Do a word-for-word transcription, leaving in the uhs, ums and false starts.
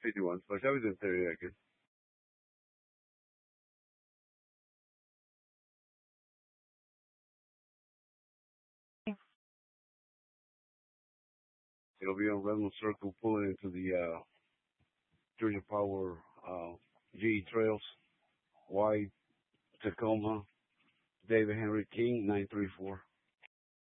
fifty-one. Special is in thirty seconds. It'll be on Redmond Circle pulling into the uh, Georgia Power uh, G E Trails. White Tacoma, David Henry King, nine three four.